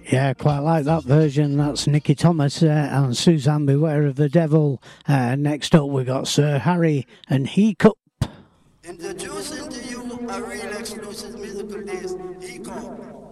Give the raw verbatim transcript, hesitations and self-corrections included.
Yeah, quite like that version. That's Nicky Thomas uh, and Suzanne Beware of the Devil. Uh, next up, we got Sir Harry and He Cup. Introducing to you a real exclusive musical disc, He Cup.